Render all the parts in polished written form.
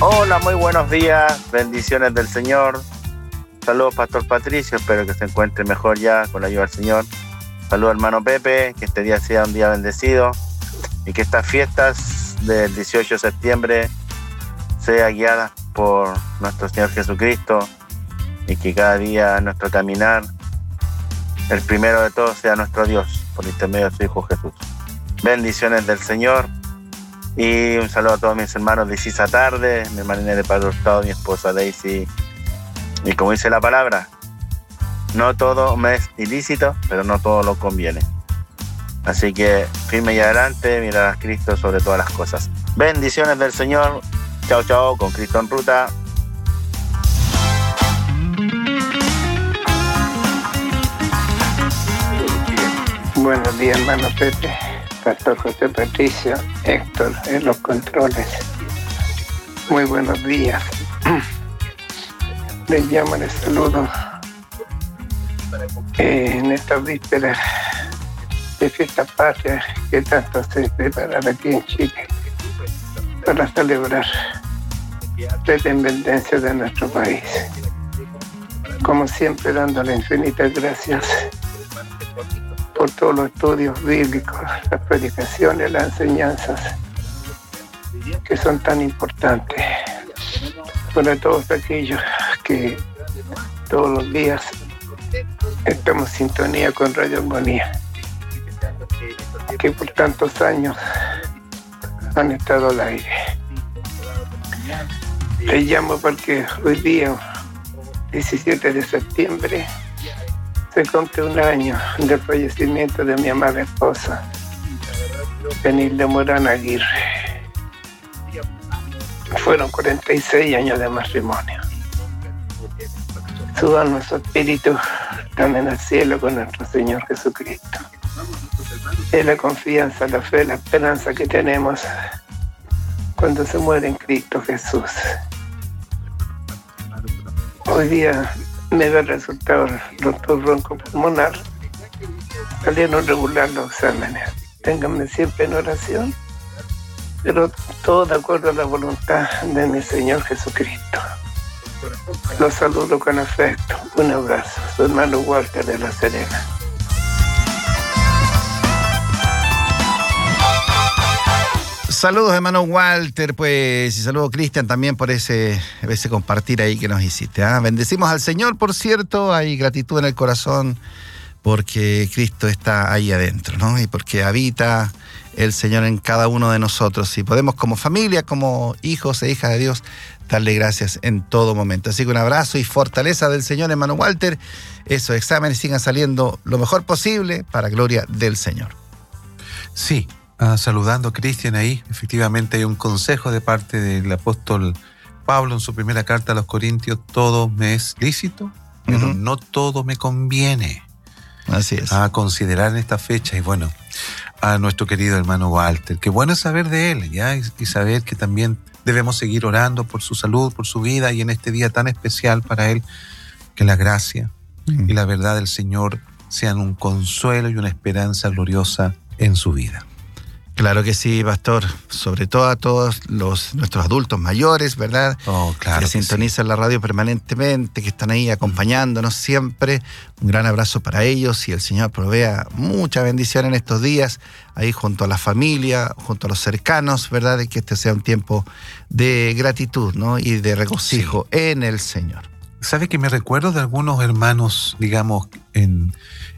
Hola, muy buenos días, bendiciones del Señor. Saludos, Pastor Patricio, espero que se encuentre mejor ya con la ayuda del Señor. Saludos, hermano Pepe, que este día sea un día bendecido y que estas fiestas del 18 de septiembre sean guiadas por nuestro Señor Jesucristo y que cada día en nuestro caminar, el primero de todos sea nuestro Dios, por intermedio de su Hijo Jesús. Bendiciones del Señor. Y un saludo a todos mis hermanos de Sisa Tarde, mi hermana de Padre Hurtado, mi esposa Daisy. Y como dice la palabra, no todo me es ilícito, pero no todo lo conviene. Así que firme y adelante, mirar a Cristo sobre todas las cosas. Bendiciones del Señor. Chao, chao, con Cristo en ruta. Buenos días, hermano Pepe. Pastor José Patricio, Héctor en los controles. Muy buenos días. Les llamo, les saludo en estas vísperas de fiestas patrias que tanto se preparan aquí en Chile para celebrar la independencia de nuestro país. Como siempre, dándole infinitas gracias por todos los estudios bíblicos, las predicaciones, las enseñanzas que son tan importantes para todos aquellos que todos los días estamos en sintonía con Radio Armonía, que por tantos años han estado al aire. Les llamo porque hoy día, 17 de septiembre, se cumple un año del fallecimiento de mi amada esposa, Benilde Morán Aguirre. Fueron 46 años de matrimonio. Su alma, su espíritu están en el cielo con nuestro Señor Jesucristo. Es la confianza, la fe, la esperanza que tenemos cuando se muere en Cristo Jesús. Hoy día me da el resultado del doctor broncopulmonar. Salieron regular los exámenes. Ténganme siempre en oración, pero todo de acuerdo a la voluntad de mi Señor Jesucristo. Los saludo con afecto. Un abrazo. Su hermano Walter de La Serena. Saludos, hermano Walter, pues, y saludos, Cristian, también por ese compartir ahí que nos hiciste. Bendecimos al Señor, por cierto, hay gratitud en el corazón porque Cristo está ahí adentro, ¿no? Y porque habita el Señor en cada uno de nosotros. Y podemos como familia, como hijos e hijas de Dios, darle gracias en todo momento. Así que un abrazo y fortaleza del Señor, hermano Walter. Esos exámenes sigan saliendo lo mejor posible para gloria del Señor. Sí. Saludando a Cristian ahí, efectivamente hay un consejo de parte del apóstol Pablo en su primera carta a los Corintios: todo me es lícito, pero no todo me conviene. Así es. A considerar en esta fecha, y bueno, a nuestro querido hermano Walter, qué bueno es saber de él, ¿ya? Y saber que también debemos seguir orando por su salud, por su vida, y en este día tan especial para él, que la gracia y la verdad del Señor sean un consuelo y una esperanza gloriosa en su vida. Claro que sí, pastor, sobre todo a todos nuestros adultos mayores, ¿verdad? Claro que sintonizan la radio permanentemente, que están ahí acompañándonos siempre. Un gran abrazo para ellos y el Señor provea mucha bendición en estos días, ahí junto a la familia, junto a los cercanos, ¿verdad? Y que este sea un tiempo de gratitud, ¿no? Y de regocijo en el Señor. ¿Sabe que me recuerdo de algunos hermanos, digamos, en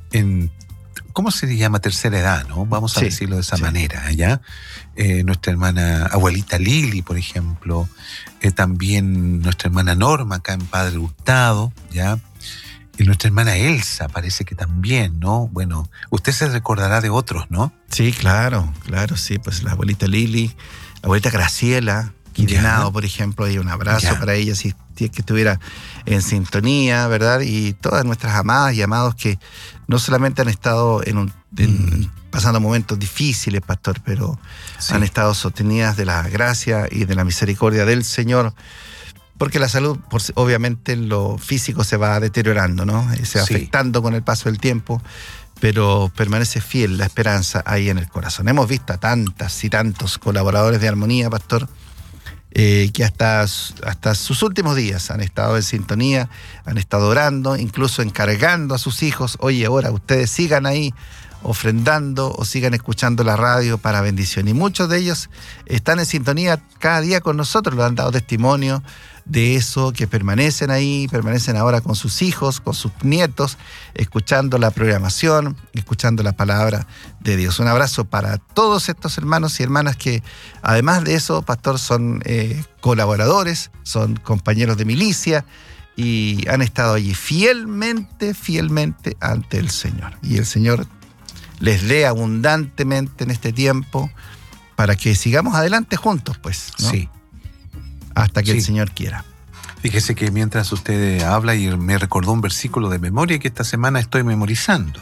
¿cómo se le llama? Tercera edad, ¿no? Vamos a decirlo de esa manera, ¿ya? Nuestra hermana abuelita Lili, por ejemplo, también nuestra hermana Norma acá en Padre Hurtado, ¿ya? Y nuestra hermana Elsa parece que también, ¿no? Bueno, usted se recordará de otros, ¿no? Sí, claro, sí, pues la abuelita Lili, la abuelita Graciela Quirinado, por ejemplo, y un abrazo para ella si que estuviera en sintonía, ¿verdad? Y todas nuestras amadas y amados que no solamente han estado pasando momentos difíciles, pastor, pero han estado sostenidas de la gracia y de la misericordia del Señor, porque la salud, obviamente, lo físico se va deteriorando, ¿no? Se va afectando con el paso del tiempo, pero permanece fiel la esperanza ahí en el corazón. Hemos visto a tantas y tantos colaboradores de Armonía, pastor, que hasta sus últimos días han estado en sintonía, han estado orando, incluso encargando a sus hijos, oye, ahora ustedes sigan ahí ofrendando o sigan escuchando la radio para bendición. Y muchos de ellos están en sintonía cada día con nosotros, lo han dado testimonio de eso, que permanecen ahí, permanecen ahora con sus hijos, con sus nietos, escuchando la programación, escuchando la palabra de Dios. Un abrazo para todos estos hermanos y hermanas que, además de eso, pastor, son colaboradores, son compañeros de milicia y han estado allí fielmente ante el Señor. Y el Señor les dé abundantemente en este tiempo para que sigamos adelante juntos, pues, ¿no? Sí. Hasta que el Señor quiera. Fíjese que mientras usted habla y me recordó un versículo de memoria que esta semana estoy memorizando.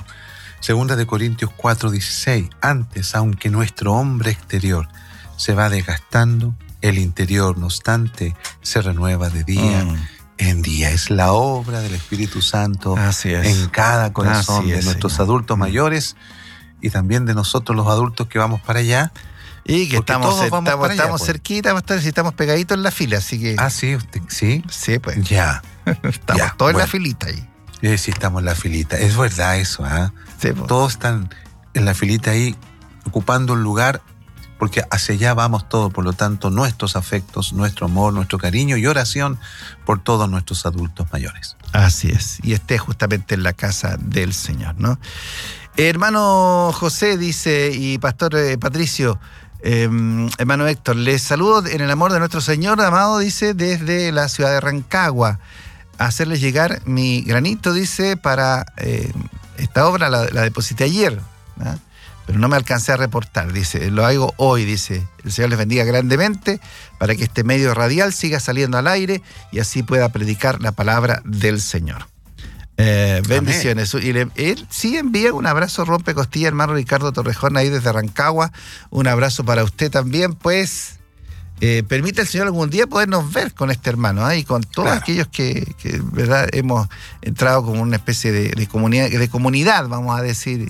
2 Corintios 4:16. Antes, aunque nuestro hombre exterior se va desgastando, el interior, no obstante, se renueva de día en día. Es la obra del Espíritu Santo en cada corazón de nuestros adultos mayores y también de nosotros los adultos que vamos para allá. Y que estamos cerquita, pastor, si estamos pegaditos en la fila, así que... Ah, sí, usted, ¿sí? Sí, pues. Ya. Estamos todos en la filita ahí. Sí, estamos en la filita. Es verdad eso, ¿ah? Sí, pues. Todos están en la filita ahí, ocupando un lugar, porque hacia allá vamos todos. Por lo tanto, nuestros afectos, nuestro amor, nuestro cariño y oración por todos nuestros adultos mayores. Así es. Y esté justamente en la casa del Señor, ¿no? Hermano José dice, y pastor Patricio, hermano Héctor, les saludo en el amor de nuestro Señor amado, dice, desde la ciudad de Rancagua. Hacerles llegar mi granito, dice, para esta obra, la deposité ayer, ¿no? Pero no me alcancé a reportar, dice, lo hago hoy, dice. El Señor les bendiga grandemente para que este medio radial siga saliendo al aire y así pueda predicar la palabra del Señor. Bendiciones. Y él sí envía un abrazo rompecostilla, hermano Ricardo Torrejón, ahí desde Rancagua. Un abrazo para usted también, pues. Permite el Señor algún día podernos ver con este hermano, y con todos aquellos que verdad hemos entrado como una especie de comunidad, vamos a decir,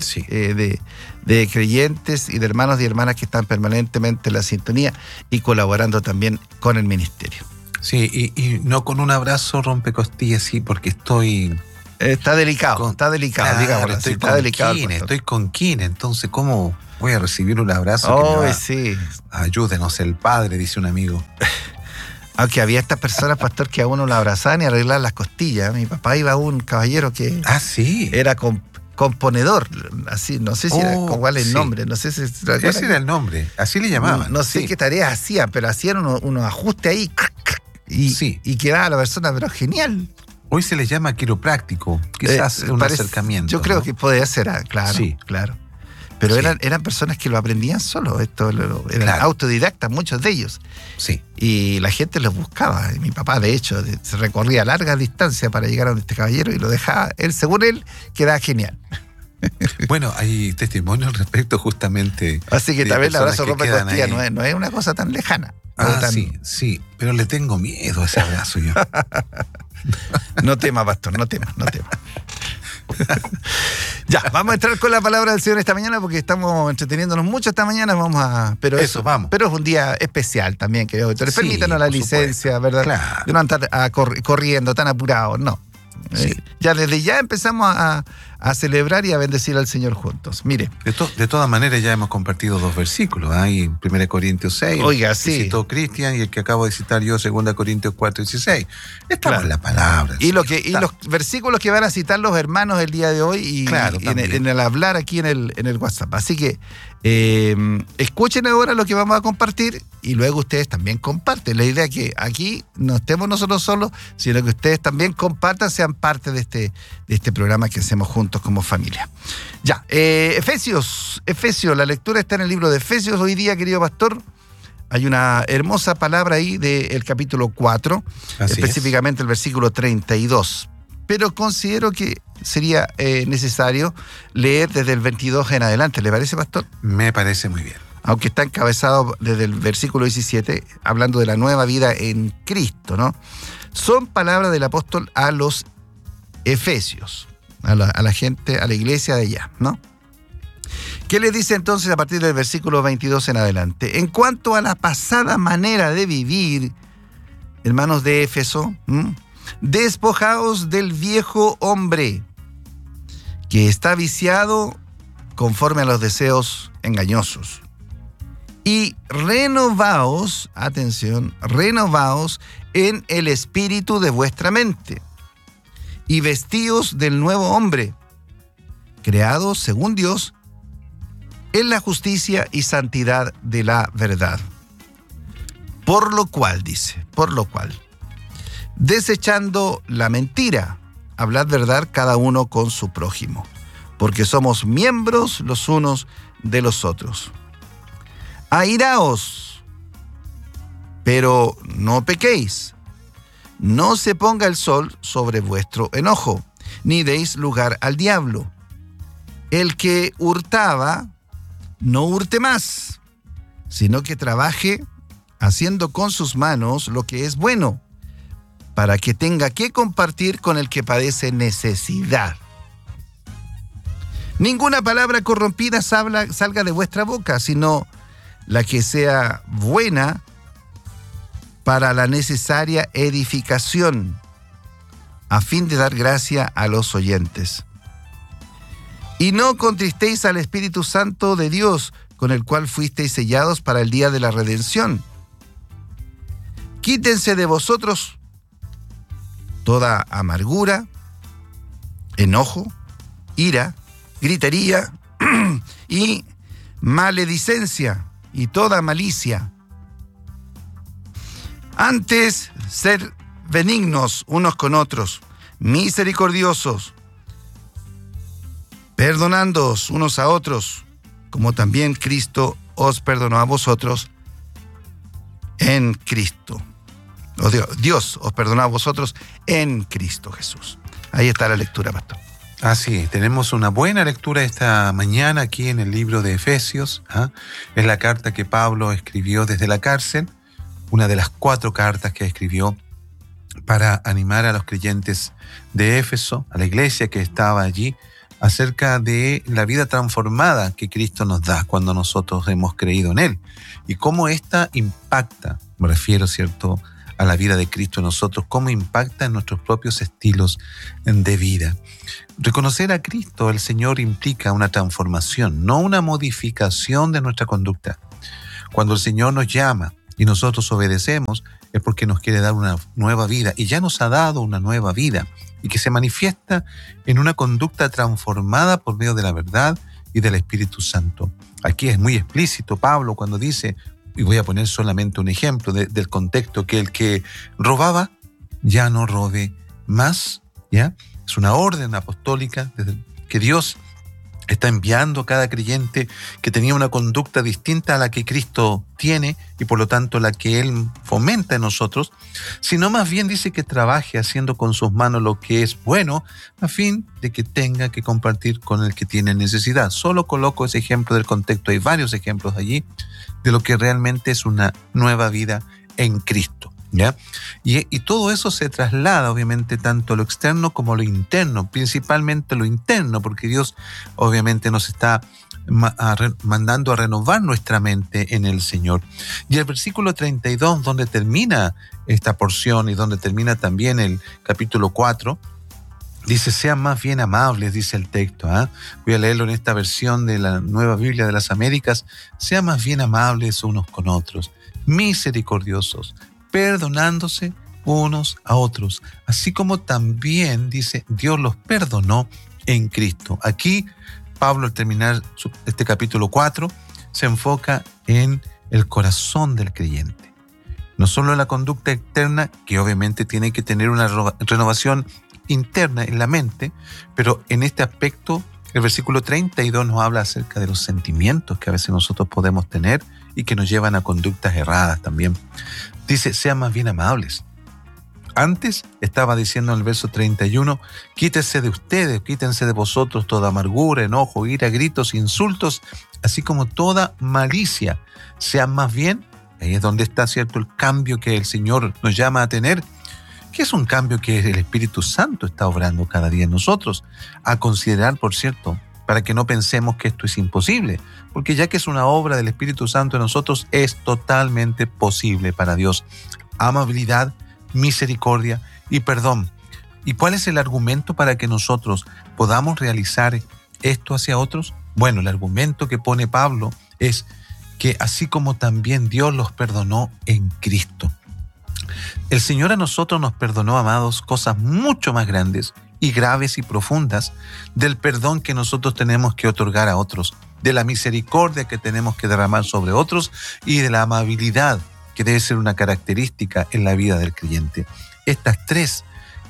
de creyentes y de hermanos y hermanas que están permanentemente en la sintonía y colaborando también con el ministerio. Sí, y no con un abrazo rompecostillas, sí, porque estoy... Está delicado, claro, digamos. Estoy con Kine, entonces, ¿cómo voy a recibir un abrazo? Sí. Ayúdenos el Padre, dice un amigo. Aunque había estas personas, pastor, que a uno lo abrazaban y arreglaban las costillas. Mi papá iba a un caballero que era componedor, así, no sé si era cuál es el nombre, no sé si... Ese era el nombre, así le llamaban. No sé qué tareas hacían, pero hacían unos ajustes ahí y quedaba la persona, pero genial. Hoy se les llama quiropráctico, quizás un acercamiento. Yo creo, ¿no? que podría ser, claro. Sí. Claro. Pero eran personas que lo aprendían solo, eran autodidactas, muchos de ellos. Sí. Y la gente los buscaba. Y mi papá, de hecho, se recorría largas distancias para llegar a donde este caballero y lo dejaba, según él, quedaba genial. Bueno, hay testimonios al respecto justamente. Así que también el abrazo rompecostillas no es una cosa tan lejana. Sí, pero le tengo miedo a ese abrazo yo. No tema, pastor, no tema. Ya, vamos a entrar con la palabra del Señor esta mañana porque estamos entreteniéndonos mucho esta mañana. Vamos. Pero es un día especial también, queridos auditores. Permítanos la licencia, ¿verdad? Claro. De no andar corriendo tan apurados, no. Sí. Ya desde ya empezamos a celebrar y a bendecir al Señor juntos. Mire. De todas maneras ya hemos compartido 2 versículos. Hay 1 Corintios 6, Oiga, el que citó Cristian, y el que acabo de citar yo, 2 Corintios 4:16. Estamos en la palabra. Y los versículos que van a citar los hermanos el día de hoy y en el hablar aquí en el WhatsApp. Así que escuchen ahora lo que vamos a compartir y luego ustedes también comparten. La idea es que aquí no estemos nosotros solos, sino que ustedes también compartan, sean parte de este programa que hacemos juntos como familia. Ya, Efesios, la lectura está en el libro de Efesios hoy día, querido pastor. Hay una hermosa palabra ahí del capítulo 4, específicamente el versículo 32. Pero considero que sería necesario leer desde el 22 en adelante. ¿Le parece, pastor? Me parece muy bien. Aunque está encabezado desde el versículo 17, hablando de la nueva vida en Cristo, ¿no? Son palabras del apóstol a los Efesios, a la gente, a la iglesia de allá, ¿no? ¿Qué le dice entonces a partir del versículo 22 en adelante? En cuanto a la pasada manera de vivir, hermanos de Éfeso, despojaos del viejo hombre que está viciado conforme a los deseos engañosos. Y renovaos, atención, renovaos en el espíritu de vuestra mente. Y vestíos del nuevo hombre, creado según Dios, en la justicia y santidad de la verdad. Por lo cual, dice, desechando la mentira, hablad verdad cada uno con su prójimo, porque somos miembros los unos de los otros. Airaos, pero no pequéis. No se ponga el sol sobre vuestro enojo, ni deis lugar al diablo. El que hurtaba, no hurte más, sino que trabaje haciendo con sus manos lo que es bueno, para que tenga que compartir con el que padece necesidad. Ninguna palabra corrompida salga de vuestra boca, sino la que sea buena para la necesaria edificación, a fin de dar gracia a los oyentes. Y no contristéis al Espíritu Santo de Dios, con el cual fuisteis sellados para el día de la redención. Quítense de vosotros toda amargura, enojo, ira, gritería y maledicencia y toda malicia. Antes, ser benignos unos con otros, misericordiosos, perdonándoos unos a otros, como también Cristo os perdonó a vosotros en Cristo. Dios os perdonó a vosotros en Cristo Jesús. Ahí está la lectura, pastor. Así, tenemos una buena lectura esta mañana aquí en el libro de Efesios. Es la carta que Pablo escribió desde la cárcel, una de las 4 cartas que escribió para animar a los creyentes de Éfeso, a la iglesia que estaba allí, acerca de la vida transformada que Cristo nos da cuando nosotros hemos creído en Él y cómo esta impacta, me refiero, ¿cierto?, a la vida de Cristo en nosotros, cómo impacta en nuestros propios estilos de vida. Reconocer a Cristo, el Señor, implica una transformación, no una modificación de nuestra conducta. Cuando el Señor nos llama y nosotros obedecemos, es porque nos quiere dar una nueva vida y ya nos ha dado una nueva vida y que se manifiesta en una conducta transformada por medio de la verdad y del Espíritu Santo. Aquí es muy explícito Pablo cuando dice, y voy a poner solamente un ejemplo del contexto, que el que robaba ya no robe más, ¿ya? Es una orden apostólica desde que Dios está enviando a cada creyente que tenía una conducta distinta a la que Cristo tiene y por lo tanto la que Él fomenta en nosotros, sino más bien dice que trabaje haciendo con sus manos lo que es bueno a fin de que tenga que compartir con el que tiene necesidad. Solo coloco ese ejemplo del contexto, hay varios ejemplos allí de lo que realmente es una nueva vida en Cristo. ¿Ya? Y todo eso se traslada obviamente tanto a lo externo como a lo interno, principalmente lo interno, porque Dios obviamente nos está mandando a renovar nuestra mente en el Señor. Y el versículo 32, donde termina esta porción y donde termina también el capítulo 4, dice, sean más bien amables, dice el texto. Voy a leerlo en esta versión de la Nueva Biblia de las Américas. Sean más bien amables unos con otros, misericordiosos, perdonándose unos a otros, así como también, dice, Dios los perdonó en Cristo. Aquí, Pablo, al terminar este capítulo 4, se enfoca en el corazón del creyente. No solo en la conducta externa, que obviamente tiene que tener una renovación interna en la mente, pero en este aspecto, el versículo 32 nos habla acerca de los sentimientos que a veces nosotros podemos tener y que nos llevan a conductas erradas también. Dice, sean más bien amables. Antes estaba diciendo en el verso 31, quítense de ustedes, quítense de vosotros toda amargura, enojo, ira, gritos, insultos, así como toda malicia. Sean más bien, ahí es donde está, ¿cierto?, el cambio que el Señor nos llama a tener, que es un cambio que el Espíritu Santo está obrando cada día en nosotros, a considerar, por cierto, para que no pensemos que esto es imposible, porque ya que es una obra del Espíritu Santo en nosotros, es totalmente posible para Dios. Amabilidad, misericordia y perdón. ¿Y cuál es el argumento para que nosotros podamos realizar esto hacia otros? Bueno, el argumento que pone Pablo es que así como también Dios los perdonó en Cristo. El Señor a nosotros nos perdonó, amados, cosas mucho más grandes y graves y profundas del perdón que nosotros tenemos que otorgar a otros, de la misericordia que tenemos que derramar sobre otros y de la amabilidad que debe ser una característica en la vida del creyente. Estas tres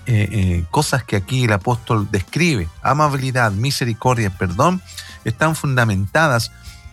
cosas que aquí el apóstol describe, amabilidad, misericordia y perdón, están fundamentadas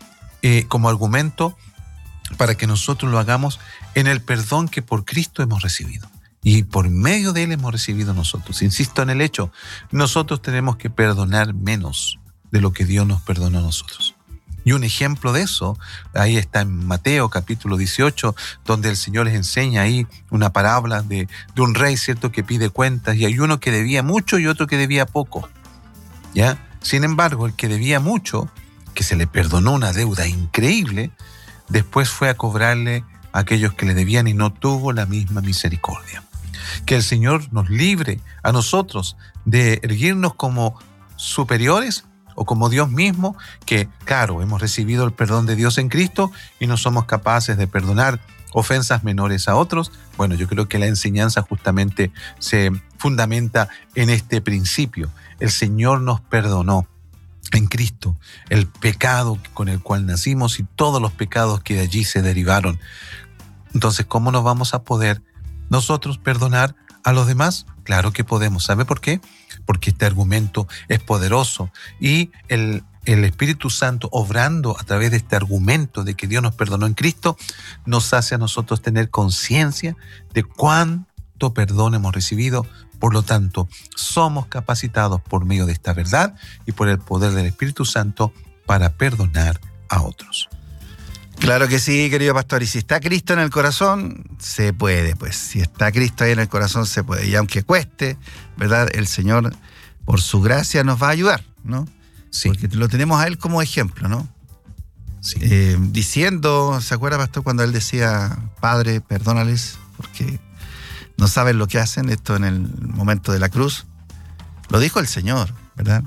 como argumento para que nosotros lo hagamos en el perdón que por Cristo hemos recibido. Y por medio de Él hemos recibido nosotros. Insisto en el hecho, nosotros tenemos que perdonar menos de lo que Dios nos perdonó a nosotros. Y un ejemplo de eso, ahí está en Mateo capítulo 18, donde el Señor les enseña ahí una parábola de un rey, ¿cierto?, que pide cuentas, y hay uno que debía mucho y otro que debía poco, ¿ya? Sin embargo, el que debía mucho, que se le perdonó una deuda increíble, después fue a cobrarle a aquellos que le debían y no tuvo la misma misericordia. Que el Señor nos libre a nosotros de erguirnos como superiores o como Dios mismo, que claro, hemos recibido el perdón de Dios en Cristo y no somos capaces de perdonar ofensas menores a otros. Bueno, yo creo que la enseñanza justamente se fundamenta en este principio. El Señor nos perdonó en Cristo el pecado con el cual nacimos y todos los pecados que de allí se derivaron. Entonces, ¿cómo nos vamos a poder nosotros perdonar a los demás? Claro que podemos. ¿Sabe por qué? Porque este argumento es poderoso y el Espíritu Santo, obrando a través de este argumento de que Dios nos perdonó en Cristo, nos hace a nosotros tener conciencia de cuánto perdón hemos recibido. Por lo tanto, somos capacitados por medio de esta verdad y por el poder del Espíritu Santo para perdonar a otros. Claro que sí, querido pastor. Y si está Cristo en el corazón, se puede, pues. Si está Cristo ahí en el corazón, se puede. Y aunque cueste, ¿verdad? El Señor, por su gracia, nos va a ayudar, ¿no? Sí. Porque lo tenemos a Él como ejemplo, ¿no? Sí. Diciendo, ¿se acuerda, pastor, cuando Él decía, Padre, perdónales, porque no saben lo que hacen? Esto en el momento de la cruz. Lo dijo el Señor, ¿verdad?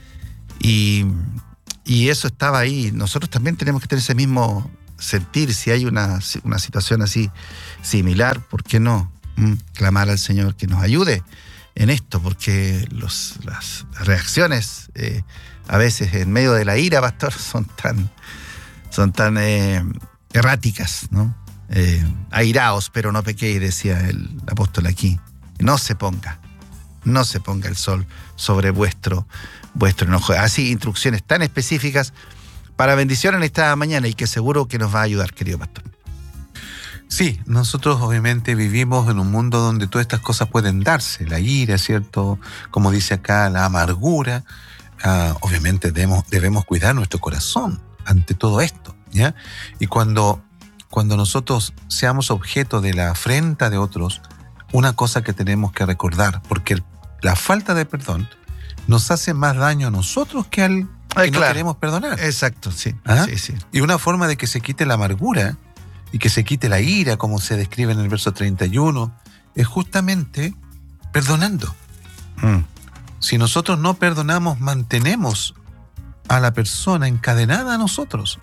Y eso estaba ahí. Nosotros también tenemos que tener ese mismo sentir. Si hay una situación así similar, ¿por qué no clamar al Señor que nos ayude en esto? Porque las reacciones a veces en medio de la ira, pastor, son tan erráticas, ¿no? Airaos, pero no pequéis, decía el apóstol aquí. No se ponga el sol sobre vuestro enojo. Así, instrucciones tan específicas para bendición en esta mañana y que seguro que nos va a ayudar, querido pastor. Sí, nosotros obviamente vivimos en un mundo donde todas estas cosas pueden darse. La ira, ¿cierto? Como dice acá, la amargura. Obviamente debemos cuidar nuestro corazón ante todo esto, ¿ya? Y cuando nosotros seamos objeto de la afrenta de otros, una cosa que tenemos que recordar, porque la falta de perdón nos hace más daño a nosotros que al que no queremos perdonar. Exacto, sí. Sí. Y una forma de que se quite la amargura y que se quite la ira, como se describe en el verso 31, es justamente perdonando. Si nosotros no perdonamos, mantenemos a la persona encadenada a nosotros.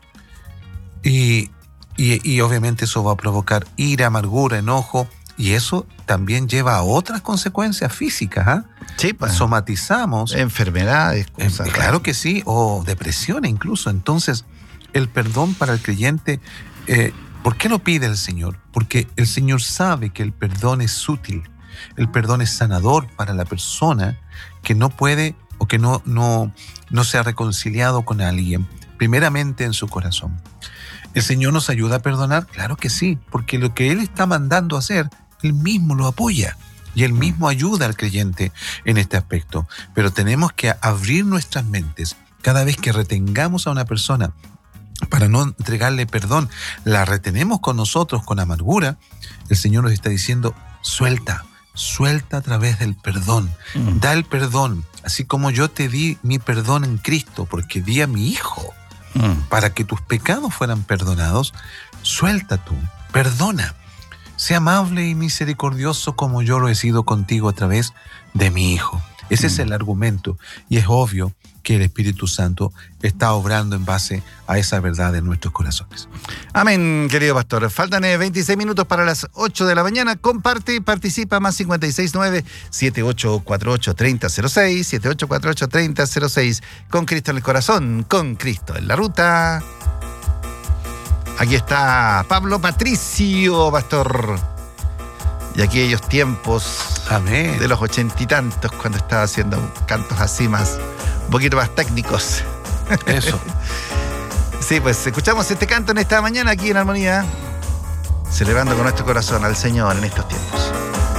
Y obviamente eso va a provocar ira, amargura, enojo, y eso también lleva a otras consecuencias físicas. Sí, pues. Somatizamos. Enfermedades. Cosas claro que sí, o depresión incluso. Entonces, el perdón para el creyente, ¿por qué lo pide el Señor? Porque el Señor sabe que el perdón es útil. El perdón es sanador para la persona que no puede o que no se ha reconciliado con alguien, primeramente en su corazón. ¿El Señor nos ayuda a perdonar? Claro que sí, porque lo que Él está mandando a hacer, Él mismo lo apoya y Él mismo ayuda al creyente en este aspecto. Pero tenemos que abrir nuestras mentes cada vez que retengamos a una persona para no entregarle perdón, la retenemos con nosotros con amargura. El Señor nos está diciendo, suelta, suelta a través del perdón. Da el perdón, así como yo te di mi perdón en Cristo, porque di a mi Hijo para que tus pecados fueran perdonados. Suelta tú, perdona. Sé amable y misericordioso como yo lo he sido contigo a través de mi Hijo. Ese es el argumento, y es obvio que el Espíritu Santo está obrando en base a esa verdad en nuestros corazones. Amén, querido pastor. Faltan 26 minutos para las 8 de la mañana. Comparte y participa, más 569-7848-3006, 7848-3006. Con Cristo en el corazón, con Cristo en la ruta. Aquí está Pablo Patricio, pastor. Y aquellos tiempos, amén, de los 80 y tantos, cuando estaba haciendo cantos así más, un poquito más técnicos. Eso. Sí, pues escuchamos este canto en esta mañana aquí en Armonía, celebrando con nuestro corazón al Señor en estos tiempos.